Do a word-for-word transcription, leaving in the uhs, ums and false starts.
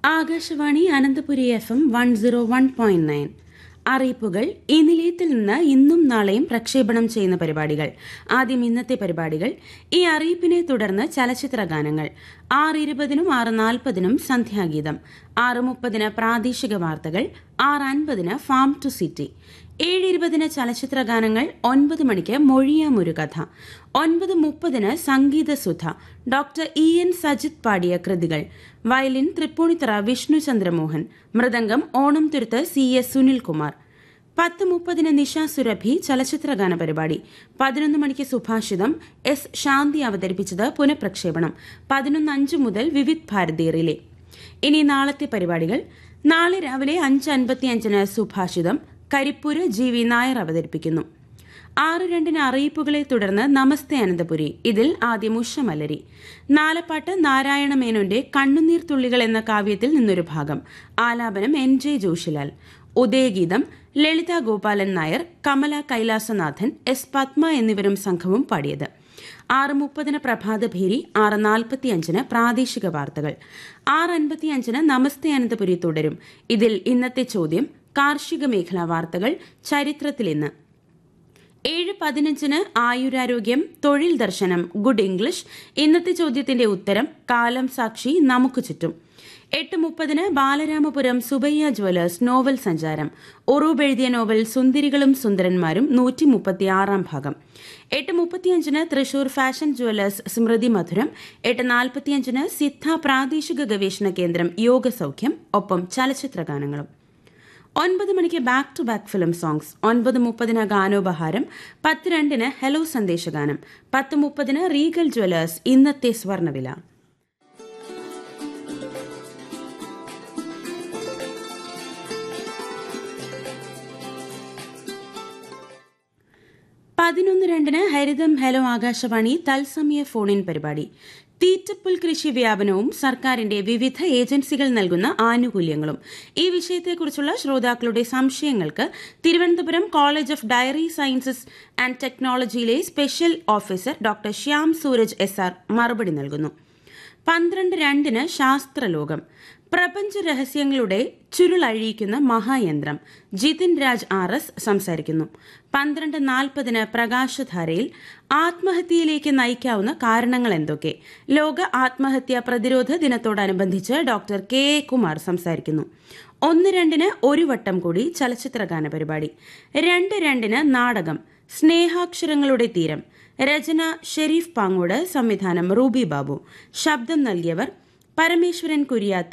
Akashvani Ananthapuri F M one zero one point nine. അറിയിപ്പുകൾ. ഈ നിലയത്തിൽ നിന്ന് ഇന്നും നാളെയും പ്രക്ഷേപണം ചെയ്യുന്ന പരിപാടികൾ. ആദ്യം ഇന്നത്തെ പരിപാടികൾ. ഈ അറിയിപ്പിനെ തുടർന്ന് ചലച്ചിത്ര ഗാനങ്ങൾ. ആറ് ഇരുപതിനും ആറ് നാൽപ്പതിനും സന്ധ്യാഗീതം. ആറ് മുപ്പതിന് പ്രാദേശിക വാർത്തകൾ. ആറ് അൻപതിന് ഫാം ടു സിറ്റി. ഏഴ് ഇരുപതിന് ചലച്ചിത്ര ഗാനങ്ങൾ. ഒൻപത് മണിക്ക് മൊഴിയാമൊരു കഥ. ഒൻപത് മുപ്പതിന് സംഗീതസുധ. ഡോക്ടർ ഇ എൻ സജിത് പാടിയ കൃതികൾ. Violin Tripunithura Vishnu Chandramohan. Mridangam Onamthuruthu C S Sunilkumar. പത്ത് മുപ്പതിന് നിഷ സുരഭി ചലച്ചിത്രഗാന പരിപാടി. പതിനൊന്ന് മണിക്ക് സുഭാഷിതം. എസ് ശാന്തി അവതരിപ്പിച്ചത് പുനഃപ്രക്ഷേപണം. പതിനൊന്ന് അഞ്ച് മുതൽ വിവിധ് ഭാരതി റിലേ. ഇനി നാളത്തെ പരിപാടികൾ. നാളെ രാവിലെ അഞ്ച് അൻപത്തിയഞ്ചിന് സുഭാഷിതം. കരിപ്പൂര് ജി വി നായർ അവതരിപ്പിക്കുന്നു. ആറ് രണ്ടിന് അറിയിപ്പുകളെ തുടർന്ന് നമസ്തേ അനന്തപുരി. ഇതിൽ ആദ്യം ഉഷമലരി. നാലപ്പാട്ട് നാരായണ മേനോന്റെ കണ്ണുനീർ തുള്ളികൾ എന്ന കാവ്യത്തിൽ നിന്നൊരു ഭാഗം. ആലാപനം എൻ ജെ ജോഷിലാൽ. ഉദയഗീതം ലളിത ഗോപാലൻ നായർ, കമല കൈലാസനാഥൻ, എസ് പത്മ എന്നിവരും സംഘവും പാടിയത്. ആറ് മുപ്പതിന് പ്രഭാതഭേരി. ആറ് നാൽപ്പത്തിയഞ്ചിന് പ്രാദേശിക വാർത്തകൾ. ആറ് അൻപത്തിയഞ്ചിന് നമസ്തേ അനന്തപുരി തുടരും. ഇതിൽ ഇന്നത്തെ ചോദ്യം, കാർഷിക മേഖലാ വാർത്തകൾ, ചരിത്രത്തിൽ ഇന്ന്. ഏഴ് പതിനഞ്ചിന് ആയുരാരോഗ്യം, തൊഴിൽ ദർശനം, ഗുഡ് ഇംഗ്ലീഷ്, ഇന്നത്തെ ചോദ്യത്തിന്റെ ഉത്തരം, കാലം സാക്ഷി, നമുക്ക് ചുറ്റും. എട്ട് മുപ്പതിന് ബാലരാമപുരം സുബയ്യ ജ്വല്ലേഴ്സ് നോവൽ സഞ്ചാരം. ഒറൂബ് എഴുതിയ നോവൽ സുന്ദരികളും സുന്ദരന്മാരും നൂറ്റി മുപ്പത്തിയാറാം ഭാഗം. എട്ട് മുപ്പത്തിയഞ്ചിന് തൃശൂർ ഫാഷൻ ജ്വല്ലേഴ്സ് സ്മൃതി മധുരം. എട്ട് നാൽപ്പത്തിയഞ്ചിന് സിദ്ധ പ്രാദേശിക ഗവേഷണ കേന്ദ്രം യോഗസൌഖ്യം. ഒപ്പം ചലച്ചിത്ര ഗാനങ്ങളും. ഒൻപത് മണിക്ക് back to back film songs. ഒൻപത് മുപ്പതിന് ഗാനോപഹാരം. പത്ത് രണ്ടിന് ഹലോ സന്ദേശഗാനം. പത്ത് മുപ്പതിന് റീഗൽ ജ്വല്ലേഴ്സ് ഇന്നത്തെ സ്വർണ്ണവില. പതിനൊന്ന് രണ്ടിന് ഹരിതം ഹലോ ആകാശവാണി തത്സമയ ഫോൺ ഇൻ പരിപാടി. തീറ്റപ്പുൽ കൃഷി വ്യാപനവും സർക്കാരിന്റെ വിവിധ ഏജൻസികൾ നൽകുന്ന ആനുകൂല്യങ്ങളും. ഈ വിഷയത്തെക്കുറിച്ചുള്ള ശ്രോതാക്കളുടെ സംശയങ്ങൾക്ക് Thiruvananthapuram college of diary sciences and ടെക്നോളജിയിലെ special officer doctor Shyam Sooraj S R മറുപടി നൽകുന്നു. പന്ത്രണ്ട് രണ്ടിന് ശാസ്ത്രലോകം. പ്രപഞ്ച രഹസ്യങ്ങളുടെ ചുരുളഴിയിക്കുന്ന മഹായന്ത്രം. ജിതിൻ രാജ് ആർ എസ് സംസാരിക്കുന്നു. പന്ത്രണ്ട് നാൽപ്പതിന് പ്രകാശധാരയിൽ ആത്മഹത്യയിലേക്ക് നയിക്കാവുന്ന കാരണങ്ങൾ എന്തൊക്കെ, ലോക ആത്മഹത്യാ പ്രതിരോധ ദിനത്തോടനുബന്ധിച്ച് ഡോക്ടർ കെ എ കുമാർ സംസാരിക്കുന്നു. ഒന്ന് രണ്ടിന് ഒരു വട്ടം കൂടി ചലച്ചിത്രഗാന പരിപാടി. രണ്ട് രണ്ടിന് നാടകം സ്നേഹാക്ഷരങ്ങളുടെ തീരം. രചന ഷെരീഫ് പാങ്ങോട്, സംവിധാനം റൂബി ബാബു. ശബ്ദം നൽകിയവർ പരമേശ്വരൻ കുര്യാത്തി,